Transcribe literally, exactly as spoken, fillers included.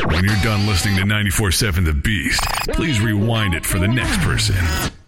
When you're done listening to ninety-four seven The Beast, please rewind it for the next person.